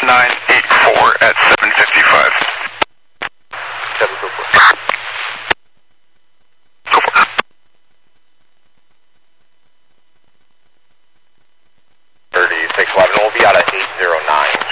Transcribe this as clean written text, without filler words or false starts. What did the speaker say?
984 at 755. 754. Go for it. 3611, we'll be out at 809.